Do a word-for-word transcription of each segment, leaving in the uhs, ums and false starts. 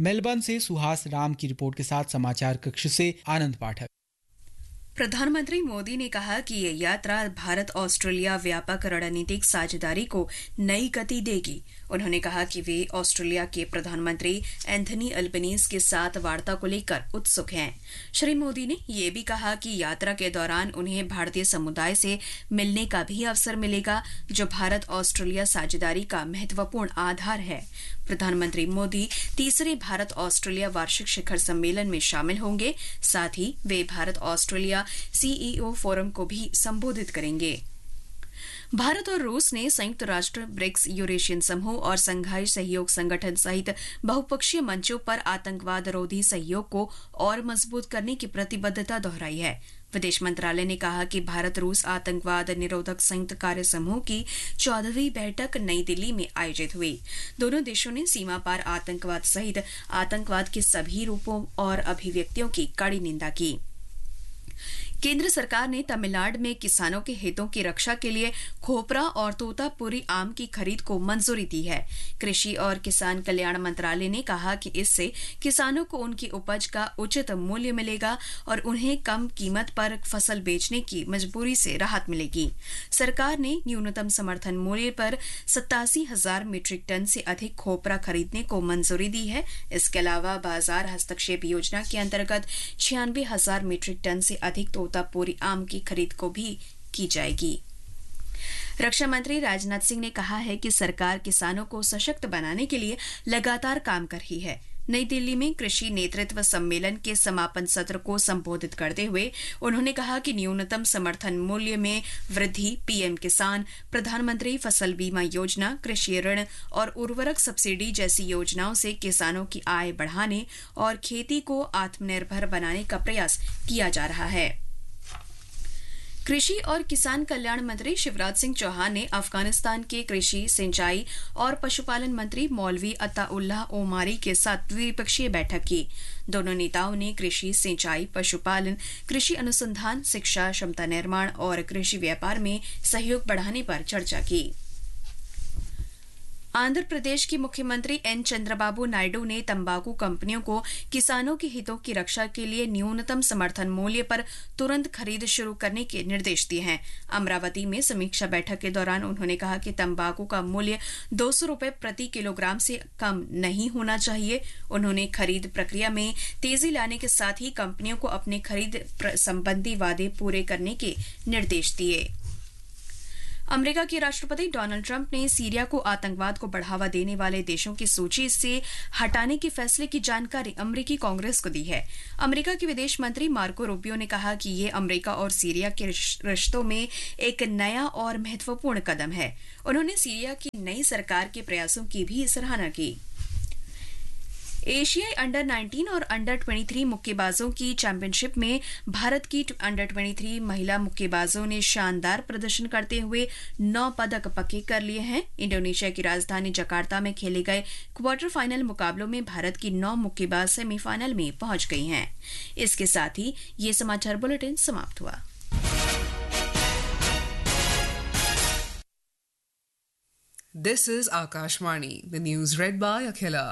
Melbourne से सुहास राम की report के साथ समाचार कक्ष से आनंद पाठक। प्रधानमंत्री मोदी ने कहा कि ये यात्रा भारत ऑस्ट्रेलिया व्यापक रणनीतिक साझेदारी को नई गति देगी। उन्होंने कहा कि वे ऑस्ट्रेलिया के प्रधानमंत्री एंथनी अल्बनीज के साथ वार्ता को लेकर उत्सुक हैं। श्री मोदी ने ये भी कहा कि यात्रा के दौरान उन्हें भारतीय समुदाय से मिलने का भी अवसर मिलेगा, जो भारत ऑस्ट्रेलिया साझेदारी का महत्वपूर्ण आधार है। प्रधानमंत्री मोदी तीसरे भारत ऑस्ट्रेलिया वार्षिक शिखर सम्मेलन में शामिल होंगे। साथ ही वे भारत ऑस्ट्रेलिया सीईओ फोरम को भी संबोधित करेंगे। भारत और रूस ने संयुक्त राष्ट्र, ब्रिक्स, यूरेशियन समूह और संघाई सहयोग संगठन सहित बहुपक्षीय मंचों पर आतंकवाद रोधी सहयोग को और मजबूत करने की प्रतिबद्धता दोहराई है। विदेश मंत्रालय ने कहा कि भारत रूस आतंकवाद निरोधक संयुक्त कार्य समूह की चौदहवीं बैठक नई दिल्ली में आयोजित हुई। दोनों देशों ने सीमा पार आतंकवाद सहित आतंकवाद के सभी रूपों और अभिव्यक्तियों की कड़ी निंदा की। केंद्र सरकार ने तमिलनाडु में किसानों के हितों की रक्षा के लिए खोपरा और तोतापुरी आम की खरीद को मंजूरी दी है। कृषि और किसान कल्याण मंत्रालय ने कहा कि इससे किसानों को उनकी उपज का उचित मूल्य मिलेगा और उन्हें कम कीमत पर फसल बेचने की मजबूरी से राहत मिलेगी। सरकार ने न्यूनतम समर्थन मूल्य पर सत्तासी हजार मीट्रिक टन से अधिक खोपरा खरीदने को मंजूरी दी है। इसके अलावा बाजार हस्तक्षेप योजना के अंतर्गत छियानवे हजार मीट्रिक टन से अधिक तोतापुरी आम की खरीद को भी की जाएगी। रक्षा मंत्री राजनाथ सिंह ने कहा है कि सरकार किसानों को सशक्त बनाने के लिए लगातार काम कर रही है। नई दिल्ली में कृषि नेतृत्व सम्मेलन के समापन सत्र को संबोधित करते हुए उन्होंने कहा कि न्यूनतम समर्थन मूल्य में वृद्धि, पीएम किसान, प्रधानमंत्री फसल बीमा योजना, कृषि ऋण और उर्वरक सब्सिडी जैसी योजनाओं से किसानों की आय बढ़ाने और खेती को आत्मनिर्भर बनाने का प्रयास किया जा रहा है। कृषि और किसान कल्याण मंत्री शिवराज सिंह चौहान ने अफगानिस्तान के कृषि, सिंचाई और पशुपालन मंत्री मौलवी अताउल्लाह ओमारी के साथ द्विपक्षीय बैठक की। दोनों नेताओं ने कृषि, सिंचाई, पशुपालन, कृषि अनुसंधान, शिक्षा, क्षमता निर्माण और कृषि व्यापार में सहयोग बढ़ाने पर चर्चा की। आंध्र प्रदेश के मुख्यमंत्री एन चंद्रबाबू नायडू ने तंबाकू कंपनियों को किसानों के हितों की रक्षा के लिए न्यूनतम समर्थन मूल्य पर तुरंत खरीद शुरू करने के निर्देश दिए हैं। अमरावती में समीक्षा बैठक के दौरान उन्होंने कहा कि तंबाकू का मूल्य दो सौ रुपये प्रति किलोग्राम से कम नहीं होना चाहिए। उन्होंने खरीद प्रक्रिया में तेजी लाने के साथ ही कंपनियों को अपने खरीद संबंधी वादे पूरे करने के निर्देश दिए। अमेरिका के राष्ट्रपति डोनाल्ड ट्रंप ने सीरिया को आतंकवाद को बढ़ावा देने वाले देशों की सूची से हटाने के फैसले की जानकारी अमेरिकी कांग्रेस को दी है। अमेरिका के विदेश मंत्री मार्को रूबियो ने कहा कि ये अमेरिका और सीरिया के रिश्तों में एक नया और महत्वपूर्ण कदम है। उन्होंने सीरिया की नई सरकार के प्रयासों की भी सराहना की। एशियाई अंडर नाइनटीन और अंडर तेईस मुक्केबाजों की चैंपियनशिप में भारत की अंडर तेईस महिला मुक्केबाजों ने शानदार प्रदर्शन करते हुए नौ पदक पक्के कर लिए हैं। इंडोनेशिया की राजधानी जकार्ता में खेले गए क्वार्टर फाइनल मुकाबलों में भारत की नौ मुक्केबाज सेमीफाइनल में पहुंच गई हैं। इसके साथ ही ये समाचार बुलेटिन समाप्त हुआ। This is Akashvani, the news read by Akhila.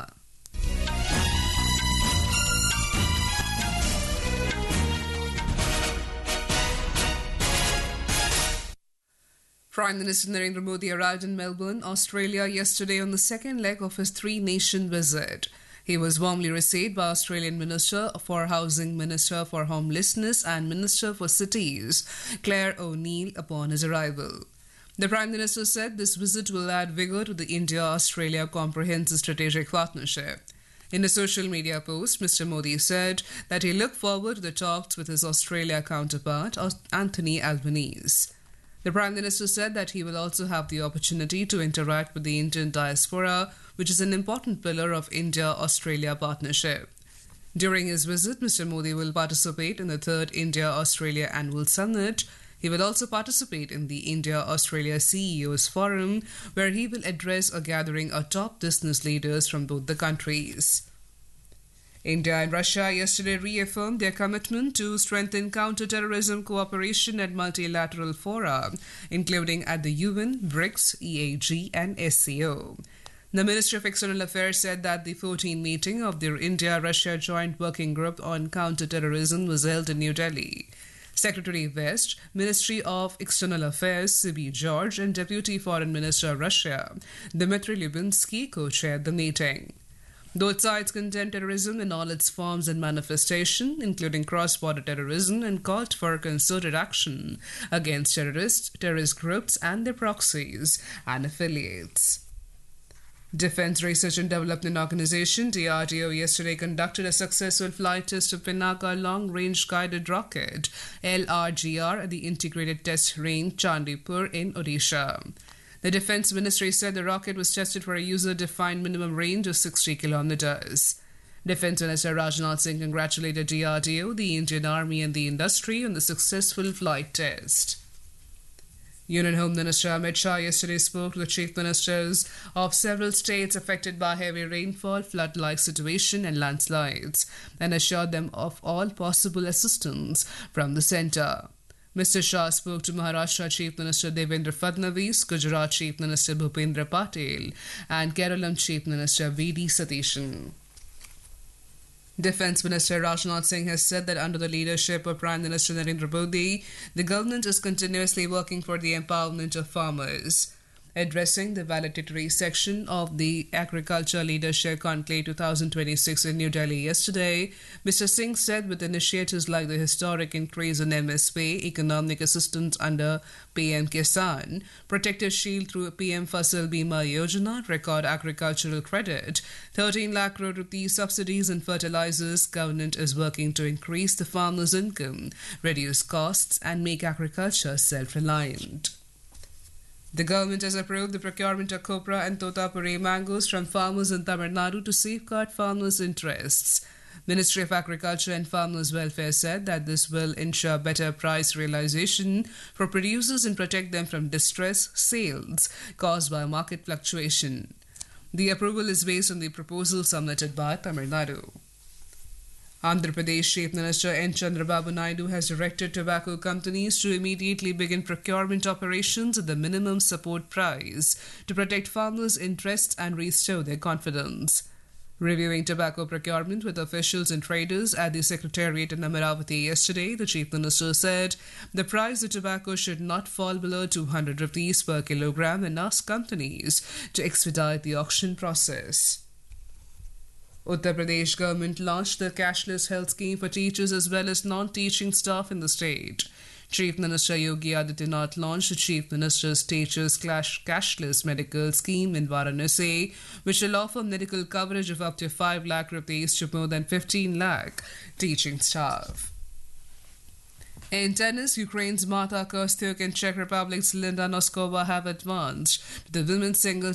Prime Minister Narendra Modi arrived in Melbourne, Australia yesterday on the second leg of his three-nation visit. He was warmly received by Australian Minister for Housing, Minister for Homelessness and Minister for Cities, Claire O'Neill, upon his arrival. The Prime Minister said this visit will add vigour to the India-Australia Comprehensive Strategic Partnership. In a social media post, Mister Modi said that he looked forward to the talks with his Australia counterpart, Anthony Albanese. The Prime Minister said that he will also have the opportunity to interact with the Indian diaspora, which is an important pillar of India-Australia partnership. During his visit, Mister Modi will participate in the third India-Australia Annual Summit. He will also participate in the India-Australia C E Os Forum, where he will address a gathering of top business leaders from both the countries. India and Russia yesterday reaffirmed their commitment to strengthen counter-terrorism cooperation at multilateral fora, including at the U N, BRICS, E A G and S C O. The Ministry of External Affairs said that the fourteenth meeting of the India-Russia Joint Working Group on Counter-Terrorism was held in New Delhi. Secretary West, Ministry of External Affairs C B George and Deputy Foreign Minister of Russia Dmitry Lyubinsky co-chaired the meeting. Both sides condemned terrorism in all its forms and manifestation, including cross-border terrorism, and called for concerted action against terrorists, terrorist groups and their proxies and affiliates. Defense Research and Development Organization D R D O yesterday conducted a successful flight test of Pinaka Long Range Guided Rocket L R G R at the Integrated Test Range Chandipur in Odisha. The Defense Ministry said the rocket was tested for a user-defined minimum range of sixty kilometers. Defense Minister Rajnath Singh congratulated D R D O, the Indian Army and the industry on the successful flight test. Union Home Minister Amit Shah yesterday spoke to the Chief Ministers of several states affected by heavy rainfall, flood-like situation and landslides, and assured them of all possible assistance from the centre. Mister Shah spoke to Maharashtra Chief Minister Devendra Fadnavis, Gujarat Chief Minister Bhupendra Patel, and Keralam Chief Minister V D Satishan. Defence Minister Rajnath Singh has said that under the leadership of Prime Minister Narendra Modi, the government is continuously working for the empowerment of farmers. Addressing the valedictory section of the Agriculture Leadership Conclave twenty twenty-six in New Delhi yesterday, Mister Singh said with initiatives like the historic increase in M S P, economic assistance under P M Kisan, Protective Shield through P M Fasal Bima Yojana, record agricultural credit, thirteen lakh crore rupees subsidies in fertilizers, government is working to increase the farmers' income, reduce costs and make agriculture self-reliant. The government has approved the procurement of copra and totapuri mangoes from farmers in Tamil Nadu to safeguard farmers' interests. Ministry of Agriculture and Farmers' Welfare said that this will ensure better price realization for producers and protect them from distress sales caused by market fluctuation. The approval is based on the proposal submitted by Tamil Nadu. Andhra Pradesh Chief Minister N. Chandrababu Naidu has directed tobacco companies to immediately begin procurement operations at the minimum support price to protect farmers' interests and restore their confidence. Reviewing tobacco procurement with officials and traders at the Secretariat in Amaravati yesterday, the Chief Minister said the price of tobacco should not fall below two hundred rupees per kilogram and asked companies to expedite the auction process. Uttar Pradesh government launched the cashless health scheme for teachers as well as non-teaching staff in the state. Chief Minister Yogi Adityanath launched the Chief Minister's Teachers Cashless Medical Scheme in Varanasi, which will offer medical coverage of up to five lakh rupees to more than fifteen lakh teaching staff. In tennis, Ukraine's Marta Kostyuk and Czech Republic's Linda Noskova have advanced to the women's singles